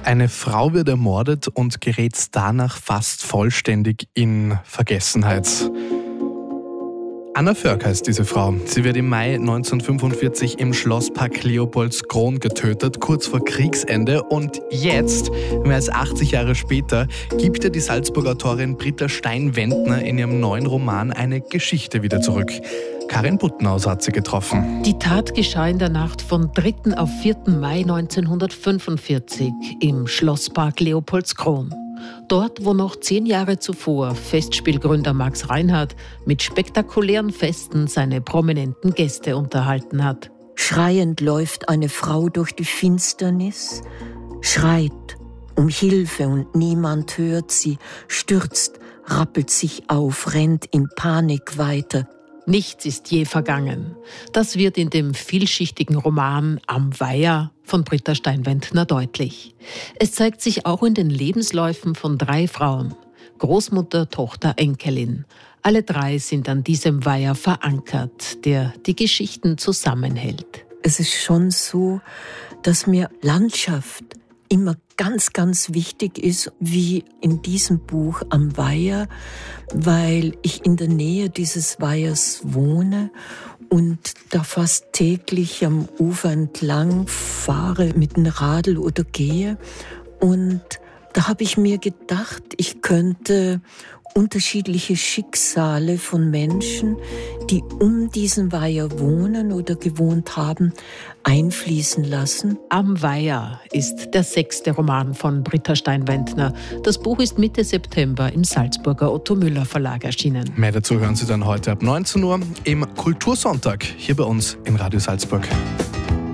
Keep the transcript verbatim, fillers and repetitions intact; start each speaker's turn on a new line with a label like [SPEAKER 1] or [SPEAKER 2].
[SPEAKER 1] Eine Frau wird ermordet und gerät danach fast vollständig in Vergessenheit. Anna Förk heißt diese Frau. Sie wird im Mai neunzehnhundertfünfundvierzig im Schlosspark Leopoldskron getötet, kurz vor Kriegsende. Und jetzt, mehr als achtzig Jahre später, gibt ihr die Salzburger Autorin Britta Stein-Wendner in ihrem neuen Roman eine Geschichte wieder zurück. Karin Buttenhaus hat sie getroffen.
[SPEAKER 2] Die Tat geschah in der Nacht von dritten auf vierten Mai neunzehnhundertfünfundvierzig im Schlosspark Leopoldskron. Dort, wo noch zehn Jahre zuvor Festspielgründer Max Reinhardt mit spektakulären Festen seine prominenten Gäste unterhalten hat.
[SPEAKER 3] Schreiend läuft eine Frau durch die Finsternis, schreit um Hilfe und niemand hört sie, stürzt, rappelt sich auf, rennt in Panik weiter.
[SPEAKER 2] Nichts ist je vergangen. Das wird in dem vielschichtigen Roman Am Weiher von Britta Stein-Wendner deutlich. Es zeigt sich auch in den Lebensläufen von drei Frauen. Großmutter, Tochter, Enkelin. Alle drei sind an diesem Weiher verankert, der die Geschichten zusammenhält.
[SPEAKER 3] Es ist schon so, dass mir Landschaft immer ganz, ganz wichtig ist, wie in diesem Buch Am Weiher, weil ich in der Nähe dieses Weihers wohne und da fast täglich am Ufer entlang fahre mit dem Radl oder gehe. Und da habe ich mir gedacht, ich könnte unterschiedliche Schicksale von Menschen, die um diesen Weiher wohnen oder gewohnt haben, einfließen lassen.
[SPEAKER 2] Am Weiher ist der sechste Roman von Britta Stein-Wendner. Das Buch ist Mitte September im Salzburger Otto Müller Verlag erschienen.
[SPEAKER 1] Mehr dazu hören Sie dann heute ab neunzehn Uhr im Kultursonntag hier bei uns in Radio Salzburg.